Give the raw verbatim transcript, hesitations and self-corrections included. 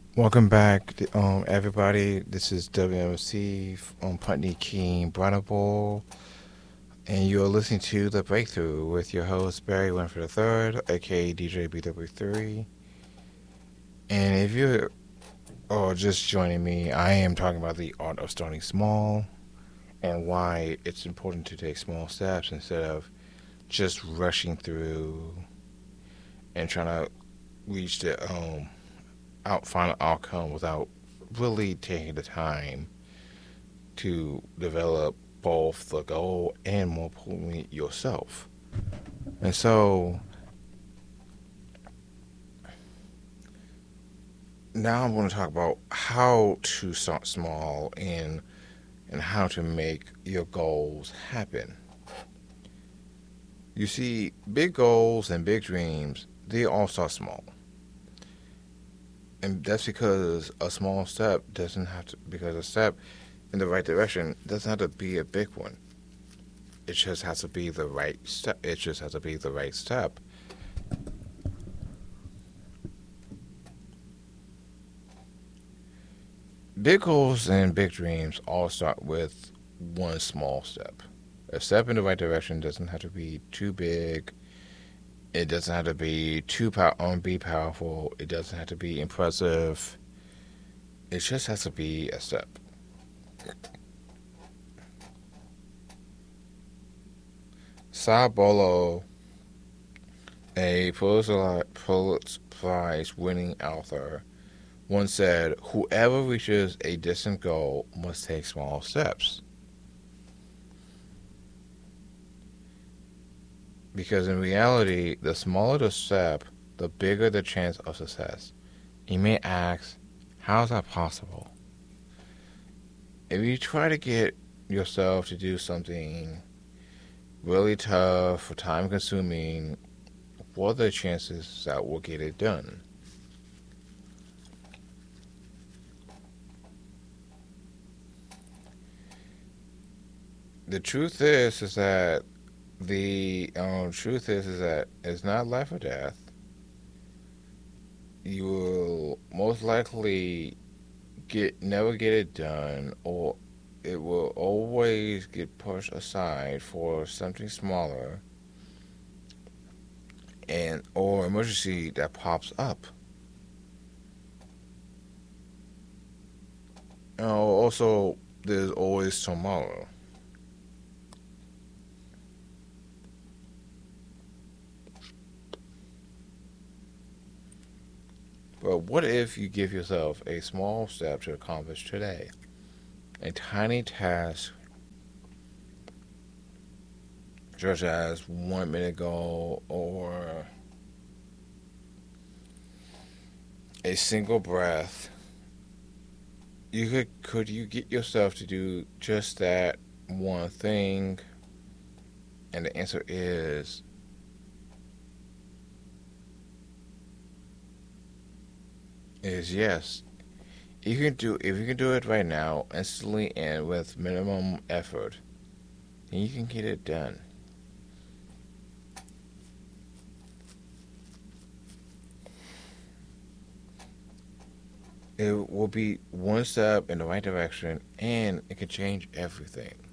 Welcome back, um, everybody. This is W M C on Putney King Brunable, and you're listening to The Breakthrough with your host, Barry Winford the third, aka D J B W three. And if you're oh, just joining me, I am talking about the art of starting small and why it's important to take small steps instead of just rushing through and trying to reach the um, out final outcome without really taking the time to develop both the goal and, more importantly, yourself. And so now I'm going to talk about how to start small and and how to make your goals happen. You see, big goals and big dreams, they all start small. And that's because a small step doesn't have to, because a step in the right direction doesn't have to be a big one. It just has to be the right step. It just has to be the right step. Big goals and big dreams all start with one small step. A step in the right direction doesn't have to be too big. It doesn't have to be too pow- um, be powerful. It doesn't have to be impressive. It just has to be a step. Sao Paulo, a Pulitzer Prize winning author, once said, "Whoever reaches a distant goal must take small steps." Because in reality, the smaller the step, the bigger the chance of success. You may ask, how is that possible? If you try to get yourself to do something really tough or time consuming, what are the chances that we'll get it done? The truth is, is that the um, truth is, is that it's not life or death. You will most likely get never get it done, or it will always get pushed aside for something smaller and or emergency that pops up. You know, also, there's always tomorrow. But what if you give yourself a small step to accomplish today? A tiny task, such as one minute goal or a single breath. You could could you get yourself to do just that one thing? And the answer is is yes. You can do if you can do it right now, instantly and with minimum effort, then you can get it done. It will be one step in the right direction, and it can change everything.